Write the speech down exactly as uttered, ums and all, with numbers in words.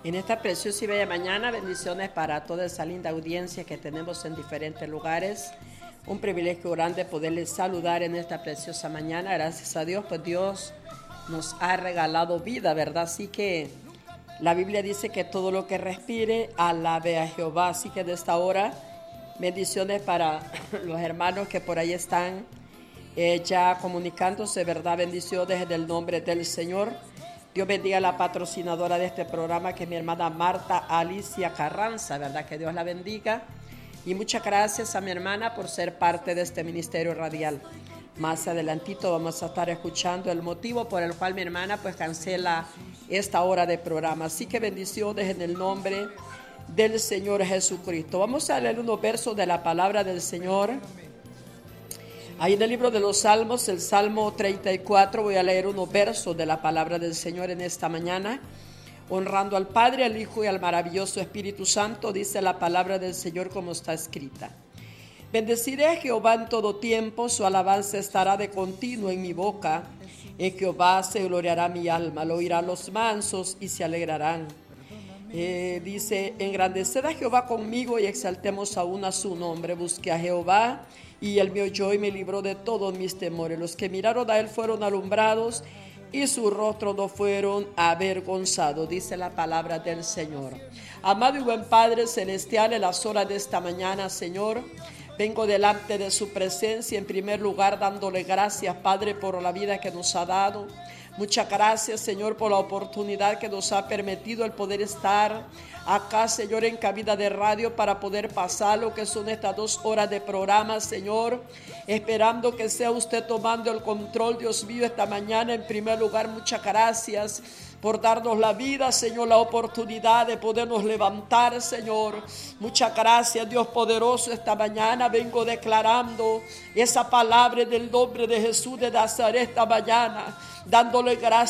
En esta preciosa y bella mañana, bendiciones para toda esa linda audiencia que tenemos en diferentes lugares. Un privilegio grande poderles saludar en esta preciosa mañana. Gracias a Dios, pues Dios nos ha regalado vida, ¿verdad? Así que la Biblia dice que todo lo que respire, alabe a Jehová. Así que de esta hora, bendiciones para los hermanos que por ahí están eh, ya comunicándose, ¿verdad? Bendiciones en el nombre del Señor. Dios bendiga a la patrocinadora de este programa, que es mi hermana Marta Alicia Carranza, ¿verdad? Que Dios la bendiga. Y muchas gracias a mi hermana por ser parte de este ministerio radial. Más adelantito vamos a estar escuchando el motivo por el cual mi hermana pues cancela esta hora de programa. Así que bendiciones en el nombre del Señor Jesucristo. Vamos a leer unos versos de la palabra del Señor. Ahí en el libro de los Salmos, el Salmo treinta y cuatro, voy a leer unos versos de la palabra del Señor en esta mañana. Honrando al Padre, al Hijo y al maravilloso Espíritu Santo, dice la palabra del Señor como está escrita. Bendeciré a Jehová en todo tiempo, su alabanza estará de continuo en mi boca. En Jehová se gloriará mi alma, lo oirán los mansos y se alegrarán. Eh, dice, engrandeced a Jehová conmigo y exaltemos aún a su nombre. Busqué a Jehová y él me oyó y me libró de todos mis temores. Los que miraron a él fueron alumbrados y su rostro no fueron avergonzados, dice la palabra del Señor. Amado y buen Padre celestial, en las horas de esta mañana, Señor, vengo delante de su presencia, en primer lugar dándole gracias, Padre, por la vida que nos ha dado. Muchas gracias, Señor, por la oportunidad que nos ha permitido el poder estar acá, Señor, en cabina de radio para poder pasar lo que son estas dos horas de programa, Señor, esperando que sea usted tomando el control, Dios mío, esta mañana. En primer lugar, muchas gracias por darnos la vida, Señor, la oportunidad de podernos levantar, Señor. Muchas gracias, Dios poderoso. Esta mañana vengo declarando esa palabra del nombre de Jesús de Nazaret esta mañana, dándole gracias